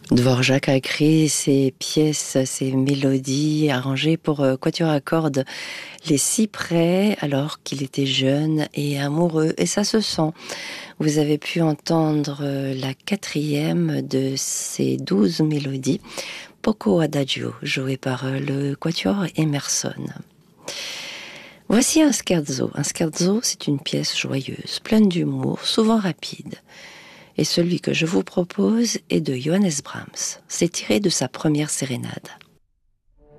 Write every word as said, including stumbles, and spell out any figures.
Dvorak a écrit ses pièces, ses mélodies arrangées pour euh, quatuor à cordes Les Cyprès, alors qu'il était jeune et amoureux. Et ça se sent. Vous avez pu entendre euh, la quatrième de ces douze mélodies, Poco Adagio, jouée par euh, le quatuor Emerson. Voici un scherzo. Un scherzo, c'est une pièce joyeuse, pleine d'humour, souvent rapide. Et celui que je vous propose est de Johannes Brahms. C'est tiré de sa première sérénade.